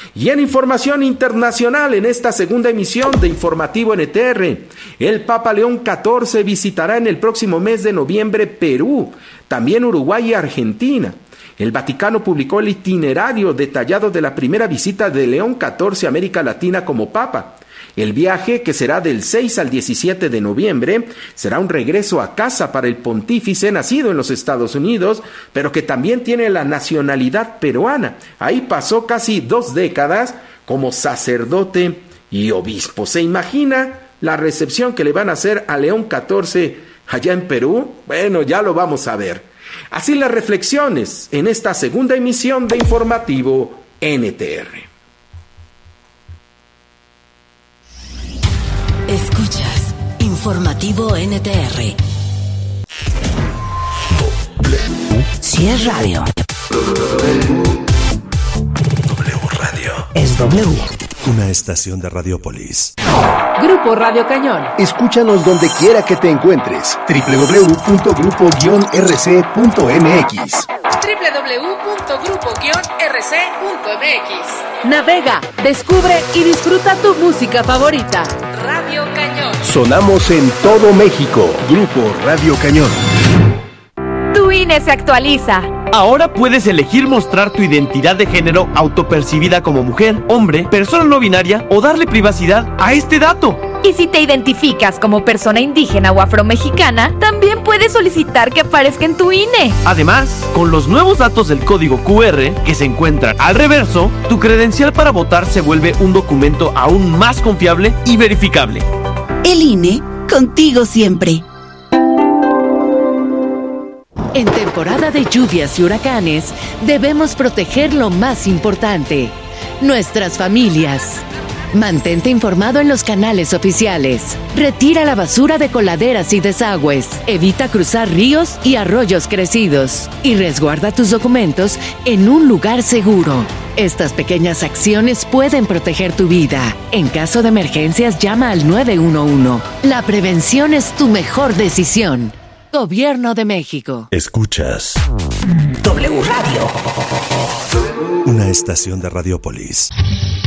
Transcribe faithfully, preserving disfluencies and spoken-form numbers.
Y en información internacional, en esta segunda emisión de Informativo N T R, el Papa León catorce visitará en el próximo mes de noviembre Perú, también Uruguay y Argentina. El Vaticano publicó el itinerario detallado de la primera visita de León catorce a América Latina como Papa. El viaje, que será del seis al diecisiete de noviembre, será un regreso a casa para el pontífice nacido en los Estados Unidos, pero que también tiene la nacionalidad peruana. Ahí pasó casi dos décadas como sacerdote y obispo. ¿Se imagina la recepción que le van a hacer a León catorce allá en Perú? Bueno, ya lo vamos a ver. Así las reflexiones en esta segunda emisión de Informativo N T R. Escuchas Informativo N T R. Si es radio, W Radio. Es W. Una estación de Radiopolis. Grupo Radio Cañón. Escúchanos donde quiera que te encuentres. doble u doble u doble u punto grupo guion r c punto m x. doble u doble u doble u punto grupo guion r c punto m x. Navega, descubre y disfruta tu música favorita. Radio Cañón. Sonamos en todo México. Grupo Radio Cañón. Tu I N E se actualiza. Ahora puedes elegir mostrar tu identidad de género autopercibida como mujer, hombre, persona no binaria o darle privacidad a este dato. Y si te identificas como persona indígena o afromexicana, también puedes solicitar que aparezca en tu I N E. Además, con los nuevos datos del código Q R que se encuentran al reverso, tu credencial para votar se vuelve un documento aún más confiable y verificable. El I N E, contigo siempre. En temporada de lluvias y huracanes, debemos proteger lo más importante, nuestras familias. Mantente informado en los canales oficiales. Retira la basura de coladeras y desagües. Evita cruzar ríos y arroyos crecidos. Y resguarda tus documentos en un lugar seguro. Estas pequeñas acciones pueden proteger tu vida. En caso de emergencias, llama al nueve uno uno. La prevención es tu mejor decisión. Gobierno de México. Escuchas W Radio. Una estación de Radiopolis.